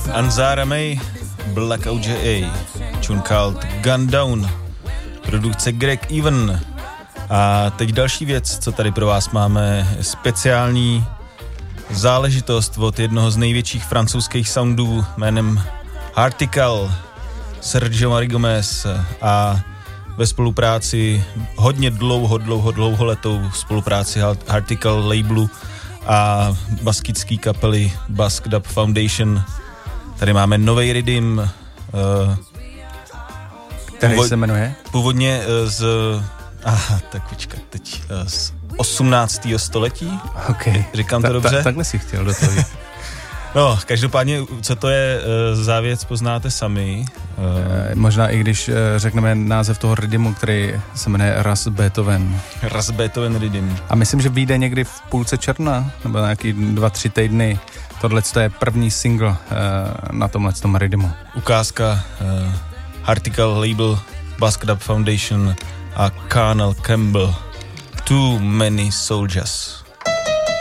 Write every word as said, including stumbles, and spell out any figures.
Anzara May, Blackout J A, tune called Gun Down, produkce Greg Even. A teď další věc, co tady pro vás máme, speciální záležitost od jednoho z největších francouzských soundů jménem Article, Sergio Marigomez, a ve spolupráci hodně dlouho, dlouho, dlouholetou spolupráci Article labelu a baskický kapely Basque Dub Foundation. Tady máme nový rhythm, uh, který původ, se jmenuje? Původně uh, z, aha, tak počkat, teď uh, z osmnáctého století. Okay. Říkám ta, to dobře? Ta, takhle si chtěl do toho. No, každopádně, co to je uh, za věc, poznáte sami. Uh, možná i když uh, řekneme název toho rhythmu, který se jmenuje Ras Beethoven. Ras Beethoven rhythm. A myslím, že vyjde někdy v půlce června, nebo nějaký dva, tři týdny. Tohle je první single uh, na tomhle tom rhythmu. Ukázka uh, Article label, Basque Dub Foundation a Colonel Campbell. Too Many Soldiers.